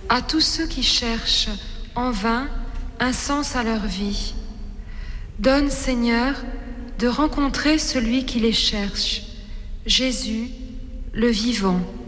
À tous ceux qui cherchent en vain un sens à leur vie, donne, Seigneur, de rencontrer celui qui les cherche, Jésus, le vivant.